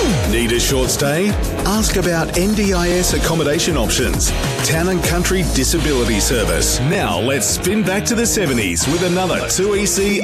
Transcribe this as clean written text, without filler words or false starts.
Need a short stay? Ask about NDIS accommodation options. Town and Country Disability Service. Now let's spin back to the 70s with another 2EC